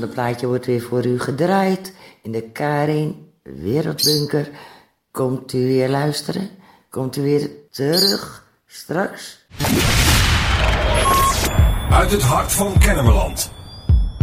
volgende plaatje wordt weer voor u gedraaid in de K1 Wereldbunker. Komt u weer luisteren? Komt u weer terug straks? Uit het hart van Kennemerland.